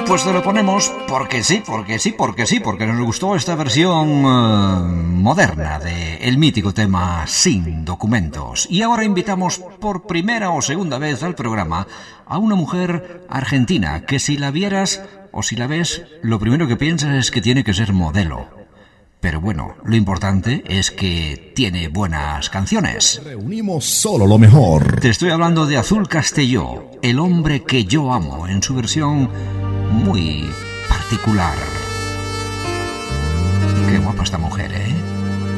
pues te lo ponemos porque sí, porque nos gustó esta versión moderna de el mítico tema Sin Documentos. Y ahora invitamos por primera o segunda vez al programa a una mujer argentina que si la vieras o si la ves, lo primero que piensas es que tiene que ser modelo. Pero bueno, lo importante es que tiene buenas canciones. Reunimos solo lo mejor. Te estoy hablando de Azul Castelló, El hombre que yo amo, en su versión muy particular. Qué guapa esta mujer, ¿eh?